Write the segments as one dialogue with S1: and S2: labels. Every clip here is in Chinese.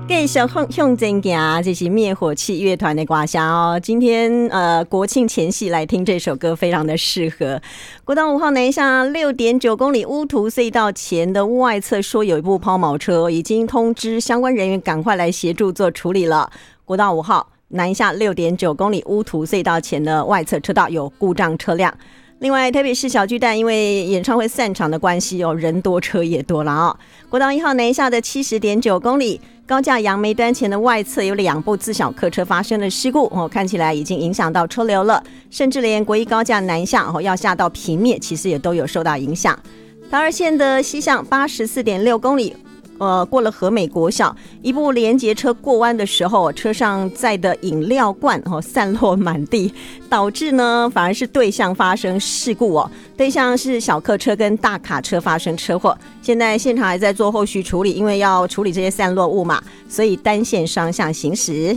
S1: 继续向前行，这是灭火器乐团的歌声哦。今天国庆前夕来听这首歌，非常的适合。国道5号南下6.9公里乌涂隧道前的外侧，说有一部抛锚车，已经通知相关人员赶快来协助做处理了。国道5号南下6.9公里乌涂隧道前的外侧车道有故障车辆。另外，台北市小巨蛋因为演唱会散场的关系哦，人多车也多了哦。国道1号南下的70.9公里高架杨梅端前的外侧有2部自小客车发生了事故哦，看起来已经影响到车流了，甚至连国一高架南下哦要下到平面，其实也都有受到影响。桃儿线的西向84.6公里。过了和美国小，一部联结车过弯的时候，车上载的饮料罐散落满地，导致呢反而是对向发生事故哦。对向是小客车跟大卡车发生车祸，现在现场还在做后续处理，因为要处理这些散落物嘛，所以单线双向行驶。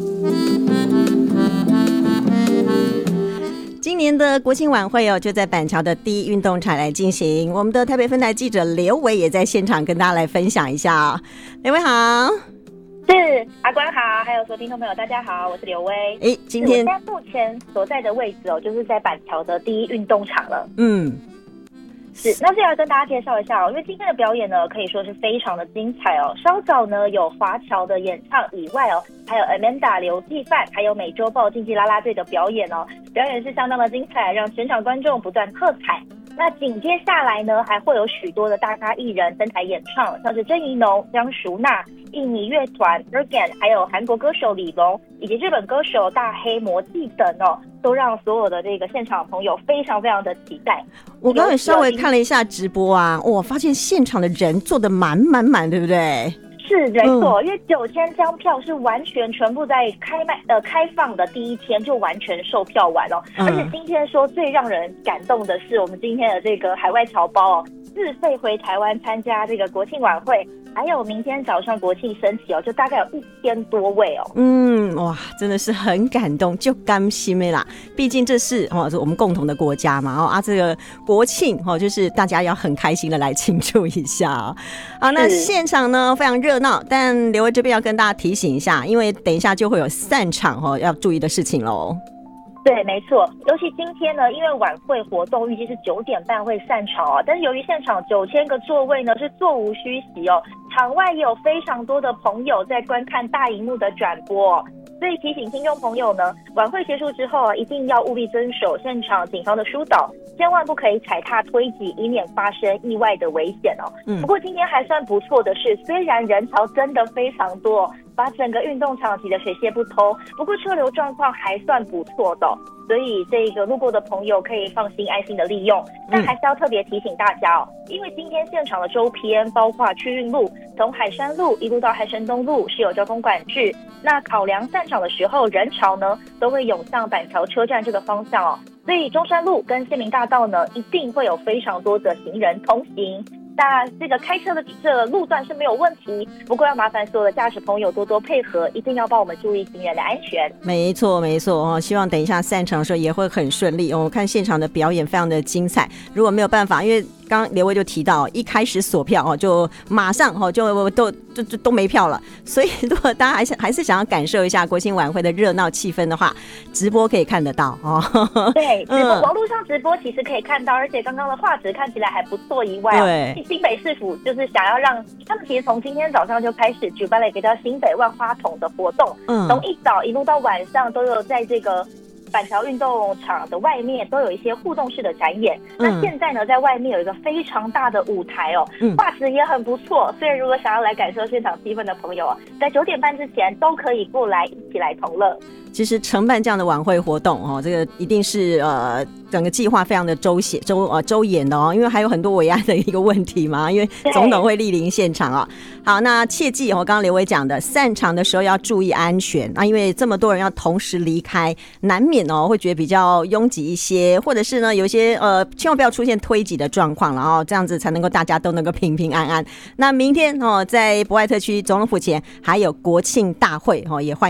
S1: 今年的国庆晚会就在板桥的第一运动场来进行。我们的台北分台记者刘维也在现场跟大家来分享一下。刘维好。
S2: 是阿关好，还有所有听众朋友大家好，我是刘威。
S1: 今天
S2: 我现在目前所在的位置就是在板桥的第一运动场了。是，那这要跟大家介绍一下因为今天的表演呢，可以说是非常的精彩哦。稍早呢有华侨的演唱以外还有 Amanda 刘继范，还有美洲豹竞技啦啦队的表演表演是相当的精彩，让全场观众不断喝彩。那紧接下来呢，还会有许多的大咖艺人登台演唱，像是郑宜农、江淑娜、印尼乐团 Ergan， 还有韩国歌手李龙，以及日本歌手大黑魔记等都让所有的这个现场朋友非常非常的期待。
S1: 我刚才稍微看了一下直播我发现现场的人坐得满满满，对不对？
S2: 是没错，因为9000张票是完全全部在开放的第一天就完全售票完了。而且今天说最让人感动的是，我们今天的这个海外侨胞自费回台湾参加这个国庆晚会，还有明天早上国庆升旗就大概有1000多位
S1: 哇，真的是很感动，就甘心的啦。毕竟这是我们共同的国家嘛这个国庆就是大家要很开心的来庆祝一下好，那现场呢非常热闹，但刘威这边要跟大家提醒一下，因为等一下就会有散场要注意的事情咯。
S2: 对，没错，尤其今天呢，因为晚会活动预计是9点半会散场但是由于现场9000个座位呢是座无虚席场外也有非常多的朋友在观看大荧幕的转播所以提醒听众朋友呢，晚会结束之后一定要务必遵守现场警方的疏导，千万不可以踩踏推挤，以免发生意外的危险不过今天还算不错的是，虽然人潮真的非常多把整个运动场挤得水泄不通，不过车流状况还算不错的所以这个路过的朋友可以放心安心的利用。但还是要特别提醒大家因为今天现场的周边包括区运路、从海山路一路到海参东路是有交通管制，那考量散场的时候人潮呢都会涌向板桥车站这个方向所以中山路跟县民大道呢一定会有非常多的行人通行。那这个开车的这个路段是没有问题，不过要麻烦所有的驾驶朋友多多配合，一定要帮我们注意行人的安全。
S1: 没错没错希望等一下散场的时候也会很顺利我看现场的表演非常的精彩，如果没有办法，因为刚刚刘威就提到一开始锁票就马上就都没票了，所以如果大家还是想要感受一下国庆晚会的热闹气氛的话，直播可以看得到
S2: 对，直播网络上直播其实可以看到，而且刚刚的画质看起来还不错以外
S1: 对，
S2: 新北市府就是想要让他们其实从今天早上就开始举办了一个叫新北万花筒的活动从一早一路到晚上都有在这个板桥运动场的外面都有一些互动式的展演那现在呢在外面有一个非常大的舞台画质也很不错，所以如果想要来感受现场气氛的朋友在9点半之前都可以过来一起来同乐。
S1: 其实承办这样的晚会活动这个一定是整个计划非常的周延的因为还有很多维安的一个问题嘛，因为总统会莅临现场好，那切记刚刚刘伟讲的散场的时候要注意安全因为这么多人要同时离开，难免会觉得比较拥挤一些，或者是呢有一些千万不要出现推挤的状况了这样子才能够大家都能够平平安安。那明天在博爱特区总统府前还有国庆大会也欢迎